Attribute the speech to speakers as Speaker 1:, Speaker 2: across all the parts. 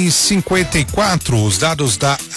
Speaker 1: 6h54, os dados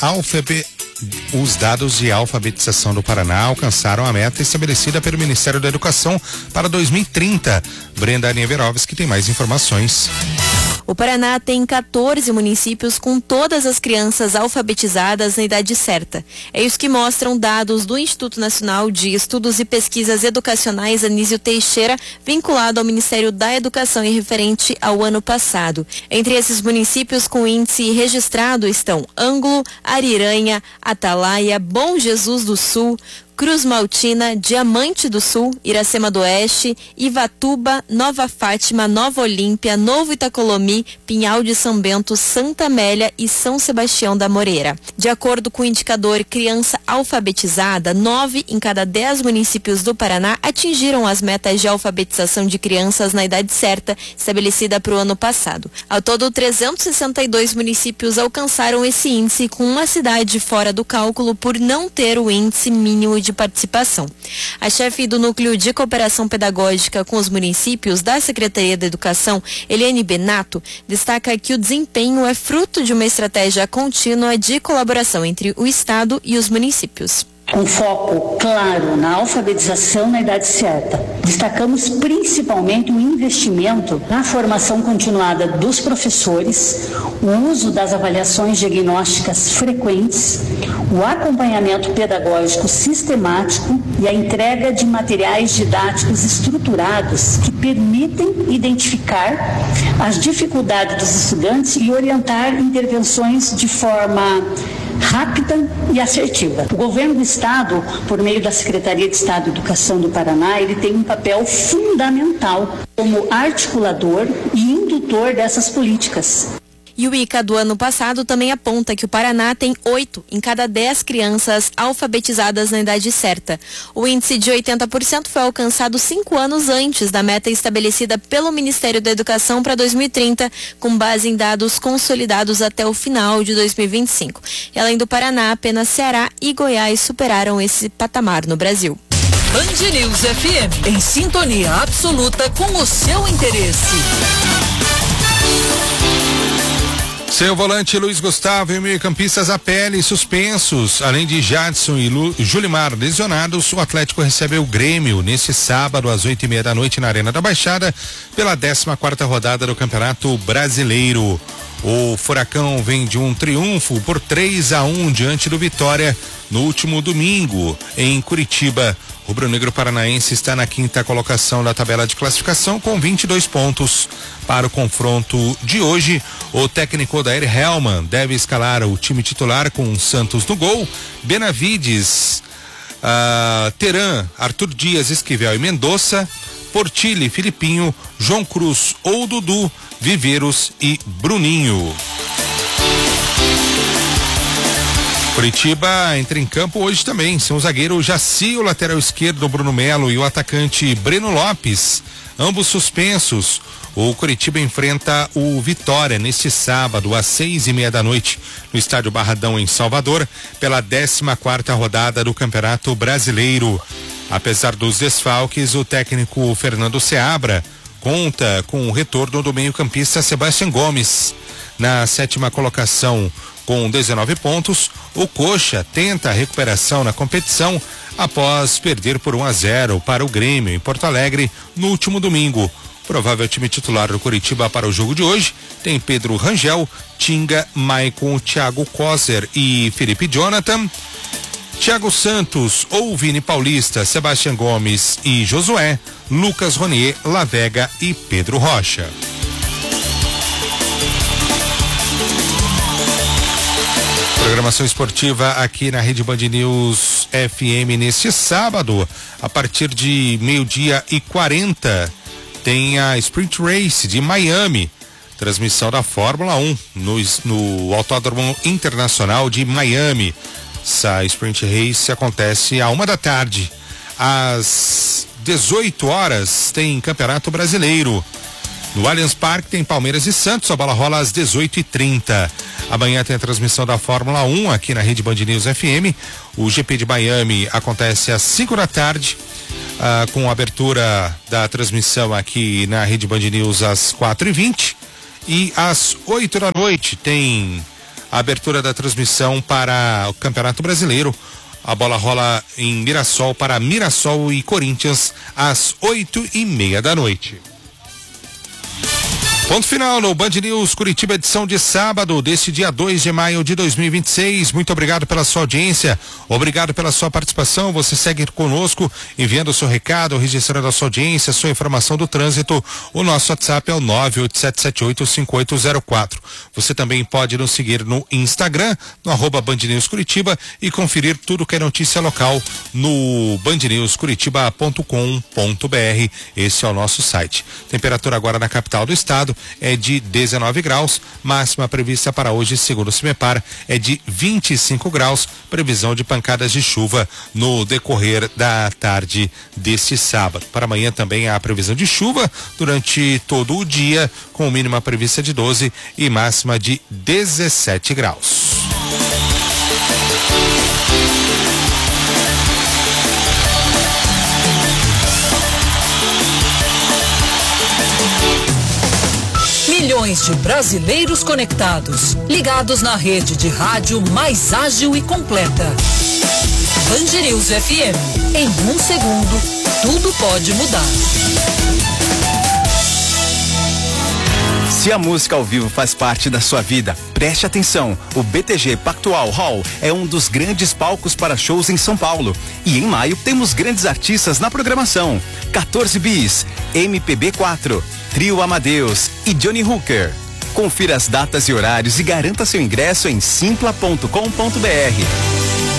Speaker 1: de alfabetização do Paraná alcançaram a meta estabelecida pelo Ministério da Educação para 2030. Brenda Nieverovski tem mais informações.
Speaker 2: O Paraná tem 14 municípios com todas as crianças alfabetizadas na idade certa. É isso que mostram dados do Instituto Nacional de Estudos e Pesquisas Educacionais Anísio Teixeira, vinculado ao Ministério da Educação e referente ao ano passado. Entre esses municípios com índice registrado estão Ângulo, Ariranha, Atalaia, Bom Jesus do Sul, Cruz Maltina, Diamante do Sul, Iracema do Oeste, Ivatuba, Nova Fátima, Nova Olímpia, Novo Itacolomi, Pinhal de São Bento, Santa Amélia e São Sebastião da Moreira. De acordo com o indicador Criança Alfabetizada, 9 em cada 10 municípios do Paraná atingiram as metas de alfabetização de crianças na idade certa, estabelecida para o ano passado. Ao todo, 362 municípios alcançaram esse índice, com uma cidade fora do cálculo por não ter o índice mínimo de participação. A chefe do Núcleo de Cooperação Pedagógica com os municípios da Secretaria da Educação, Eliane Benato, destaca que o desempenho é fruto de uma estratégia contínua de colaboração entre o Estado e os municípios.
Speaker 3: Com foco claro na alfabetização na idade certa. Destacamos principalmente o investimento na formação continuada dos professores, o uso das avaliações diagnósticas frequentes, o acompanhamento pedagógico sistemático e a entrega de materiais didáticos estruturados que permitem identificar as dificuldades dos estudantes e orientar intervenções de forma rápida e assertiva. O governo do Estado, por meio da Secretaria de Estado de Educação do Paraná, ele tem um papel fundamental como articulador e indutor dessas políticas.
Speaker 2: E o ICA do ano passado também aponta que o Paraná tem 8 em cada 10 crianças alfabetizadas na idade certa. O índice de 80% foi alcançado 5 anos antes da meta estabelecida pelo Ministério da Educação para 2030, com base em dados consolidados até o final de 2025. E além do Paraná, apenas Ceará e Goiás superaram esse patamar no Brasil.
Speaker 4: Band News FM, em sintonia absoluta com o seu interesse.
Speaker 1: Seu volante Luiz Gustavo e meio-campistas a pele suspensos, além de Jadson e Julimar lesionados, o Atlético recebe o Grêmio nesse sábado às 8:30 da noite na Arena da Baixada pela 14ª rodada do Campeonato Brasileiro. O Furacão vem de um triunfo por 3-1 diante do Vitória no último domingo em Curitiba. O rubro-negro paranaense está na 5ª colocação da tabela de classificação com 22 pontos. Para o confronto de hoje, o técnico Odair Hellmann deve escalar o time titular com Santos no gol, Benavides, Teran, Arthur Dias, Esquivel e Mendonça, Portilli, Filipinho, João Cruz ou Dudu, Viveiros e Bruninho. Curitiba entra em campo hoje também, são o zagueiro Jaci, o lateral esquerdo Bruno Melo e o atacante Breno Lopes, ambos suspensos. O Curitiba enfrenta o Vitória neste sábado às 6:30 da noite no estádio Barradão em Salvador pela 14ª rodada do Campeonato Brasileiro. Apesar dos desfalques, o técnico Fernando Seabra conta com o retorno do meio-campista Sebastião Gomes. Na 7ª colocação com 19 pontos, o Coxa tenta a recuperação na competição após perder por 1-0 para o Grêmio em Porto Alegre no último domingo. Provável time titular do Curitiba para o jogo de hoje tem Pedro Rangel, Tinga, Maicon, Thiago Coser e Felipe Jonathan, Thiago Santos ou Vini Paulista, Sebastião Gomes e Josué, Lucas Ronier, Lavega e Pedro Rocha. Programação esportiva aqui na Rede Band News FM neste sábado, a partir de 12:40, tem a Sprint Race de Miami, transmissão da Fórmula 1 no Autódromo Internacional de Miami. Essa Sprint Race acontece à 1 da tarde. Às 18 horas tem Campeonato Brasileiro. No Allianz Parque tem Palmeiras e Santos, a bola rola às 18:30. Amanhã tem a transmissão da Fórmula 1 aqui na Rede Band News FM. O GP de Miami acontece às 5 da tarde, com a abertura da transmissão aqui na Rede Band News às 4:20. E às 8 da noite tem a abertura da transmissão para o Campeonato Brasileiro. A bola rola em Mirassol para Mirassol e Corinthians às 8:30 da noite. Ponto final no Band News Curitiba, edição de sábado, deste dia 2 de maio de 2026. Muito obrigado pela sua audiência, obrigado pela sua participação. Você segue conosco, enviando o seu recado, registrando a sua audiência, sua informação do trânsito. O nosso WhatsApp é o 987785804. Você também pode nos seguir no Instagram, no @Band News Curitiba, e conferir tudo que é notícia local no bandnewscuritiba.com.br. Esse é o nosso site. Temperatura agora na capital do estado é de 19 graus, máxima prevista para hoje, segundo o CIMEPAR, é de 25 graus, previsão de pancadas de chuva no decorrer da tarde deste sábado. Para amanhã também há previsão de chuva durante todo o dia, com mínima prevista de 12 e máxima de 17 graus.
Speaker 4: Milhões de brasileiros conectados, ligados na rede de rádio mais ágil e completa. Band News FM. Em 1 segundo, tudo pode mudar.
Speaker 5: Se a música ao vivo faz parte da sua vida, preste atenção. O BTG Pactual Hall é um dos grandes palcos para shows em São Paulo. E em maio temos grandes artistas na programação: 14 Bis, MPB4, Trio Amadeus e Johnny Hooker. Confira as datas e horários e garanta seu ingresso em simpla.com.br.